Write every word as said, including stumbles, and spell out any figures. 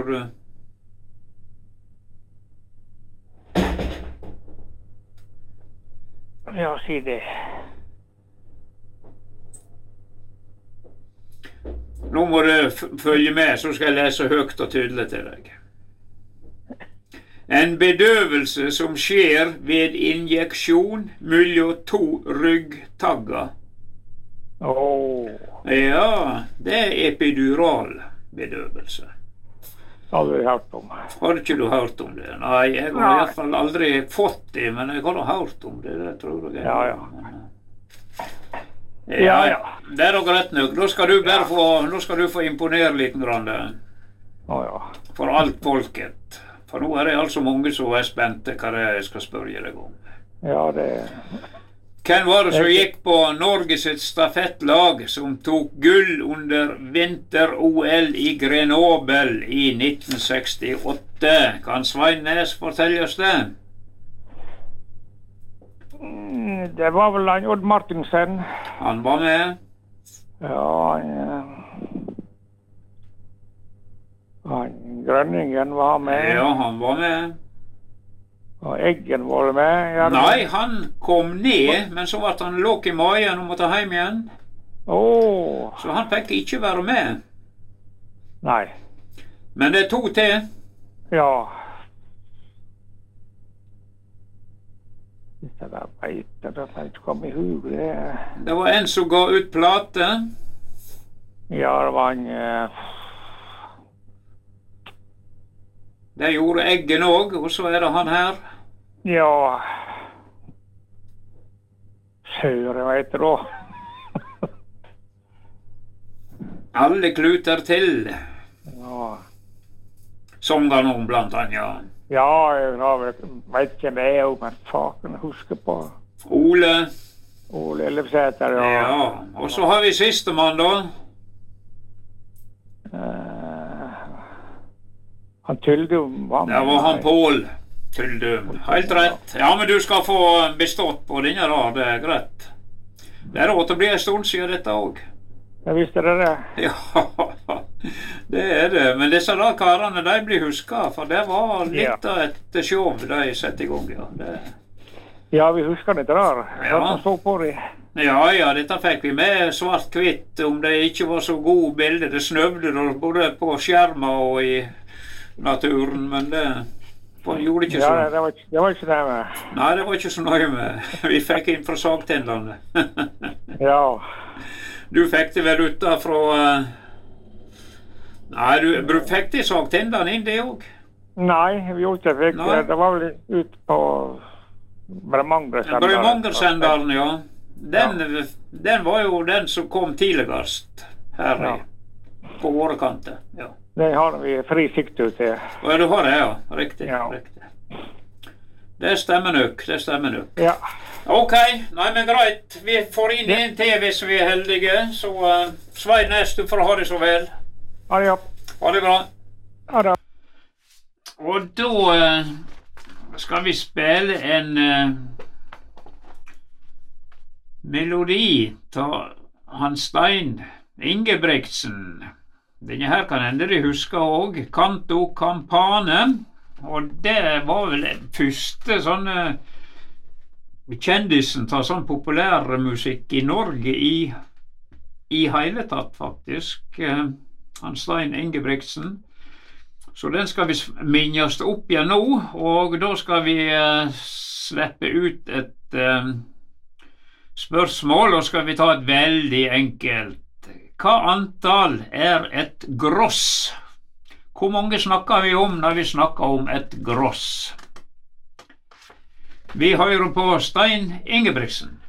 tror du? Ja, si det. Nå må du følge med, så skal jeg lese høyt og tydelig til deg. En bedøvelse som skjer ved injeksjon mellom to ryggtagger. Åh. Ja, det er epidural bedøvelse. Aldri hørt om. Har ikke du hørt om det? Nei, jeg har i hvert fall aldri fått det, men jeg har hørt om det, det tror jeg. Ja, ja. Ja, ja. Det er da greit nok. Da skal du bare få, nå skal du få imponere litt grann. Å ja. For alt folket. For nå er det altså mange som er spente hva det er jeg skal spørre deg om. Ja, det... Hvem var det som gikk på Norges stafettlag som tok gull under vinter-O L i Grenoble i nitten sekstiåtte? Kan Svein Næss fortelle oss det? Det var vel han Odd Martinsen. Han var med. Ja, han... Han Grønningen var med. Ja, han var med. Og Eggen var med. Ja, Nei, han kom ned, men så ble han låg i magen og måtte hjem igjen. Åh. Så han fikk ikke være med. Nei. Men det er to til. Ja. Det der vet jeg, det er ikke kommet i hug, det. Det var en som ga ut plate. Ja, det var en... Uh... Det gjorde Eggen også, og så er det han her. Ja... Sør, jeg vet det da. Alle kluter til. Ja. Sånn om blant annet, ja. Ja, jeg har vet, vet ikke det er jo, men faken husker på. Ole. Ole Ellefsæter, ja. Ja, og så har vi siste mann da. Uh, han Tyldum var med. Det var han Pål Tyldum. Helt rett. Ja, men du skal få bestått på denne da, det er greit. Det er råd til å bli en stund siden dette også. Jeg visste det det. Ja, det er det. Men disse da karene, de blir husket, for det var litt av et show de sette i gang, ja. Det... Ja, vi husker det der. Ja. Jeg så på det. Ja, ja, dette fikk vi med svart-hvitt, om det ikke var så god bilde. Det snøvde både på skjermen og i naturen, men det gjorde ikke ja, sånn. Ja, det var ikke det var ikke det med. Nei, det var ikke så nøye med. Vi fikk inn fra sagtendene. Ja. Du fikk det vel ut da fra... Nei, du fikk det sagtendene inn det også? Nei, vi gjorde ikke det. Nei. Det var vel ut på Bremanger-senderen. Bremanger-senderen, ja. Den, ja. Den var jo den som kom tidligast her ja. På våre kanter. Ja. Den har vi fri sikt ut til. Ja, du har det, ja. Riktig. Ja. Riktig. Det stemmer nok, det stemmer nok. Ja. Ok, nei, men greit. Vi får inn en til hvis vi er heldige. Så uh, Svein Næss, du får ha det så vel. Ha det, ja. Ha det bra. Ha det. Og da uh, skal vi spille en uh, melodi til Hans Stein Ingebrigtsen. Denne her kan hende de husker også. Canto Campane. Og det var vel den første sånne kjendisen til sånn populærmusikk i Norge i, i hele tatt, faktisk. Uh, Hans Stein Ingebrigtsen. Så den skal vi minnes opp igjen nå, og da skal vi uh, slippe ut et uh, spørsmål, og skal vi ta et veldig enkelt. Hva antall er et gross? Hvor mange snakker vi om når vi snakker om et gross? Vi hører på Stein Ingebrigtsen.